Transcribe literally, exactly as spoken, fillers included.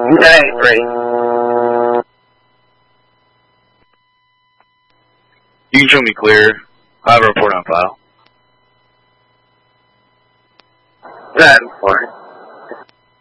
That ain't great. You can show me clear. I have a report on file. That important.